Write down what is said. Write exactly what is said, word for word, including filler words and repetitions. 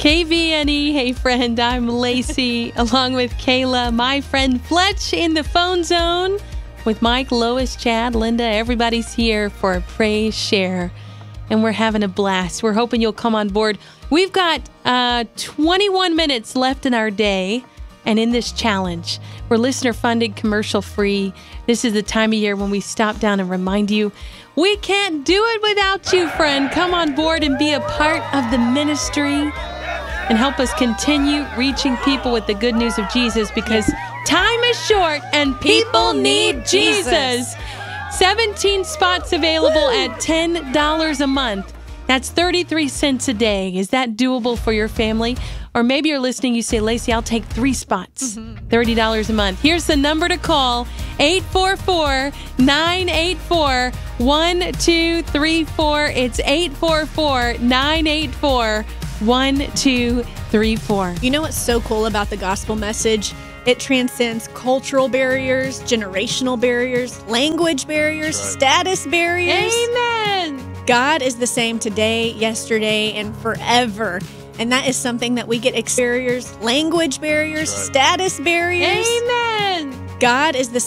K V N E, hey friend, I'm Lacey, along with Kayla, my friend Fletch in the phone zone with Mike, Lois, Chad, Linda. Everybody's here for a praise share, and we're having a blast. We're hoping you'll come on board. We've got uh, twenty-one minutes left in our day, and in this challenge, we're listener-funded, commercial-free. This is the time of year when we stop down and remind you, we can't do it without you, friend. Come on board and be a part of the ministry and help us continue reaching people with the good news of Jesus, because time is short and people need Jesus. seventeen spots available Woo! At ten dollars a month. That's thirty-three cents a day. Is that doable for your family? Or maybe you're listening, you say, Lacey, I'll take three spots, mm-hmm. thirty dollars a month. Here's the number to call, eight four four, nine eight four, one two three four. It's eight four four, nine eight four, one two three four. You know what's so cool about the gospel message? It transcends cultural barriers, generational barriers, language barriers, right. status barriers. Amen. God is the same today, yesterday, and forever. And that is something that we get experience, language barriers, right. status barriers. Amen. God is the